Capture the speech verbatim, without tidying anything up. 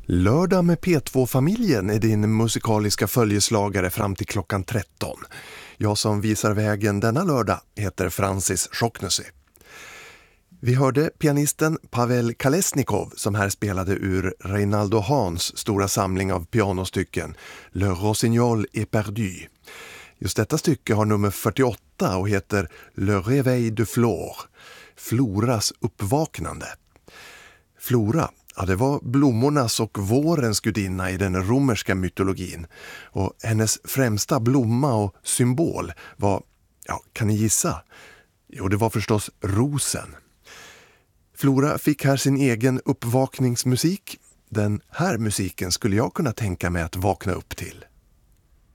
Lördag med P två-familjen är din musikaliska följeslagare fram till klockan tretton. Jag som visar vägen denna lördag heter Francis Choknusy. Vi hörde pianisten Pavel Kalesnikov som här spelade ur Reynaldo Hahns stora samling av pianostycken Le Rossignol est perdu. Just detta stycke har nummer fyrtioåtta och heter Le Réveil de Flore, Floras uppvaknande. Flora, ja, det var blommornas och vårens gudinna i den romerska mytologin. Och hennes främsta blomma och symbol var, ja, kan ni gissa? Jo, det var förstås rosen. Flora fick här sin egen uppvakningsmusik. Den här musiken skulle jag kunna tänka mig att vakna upp till.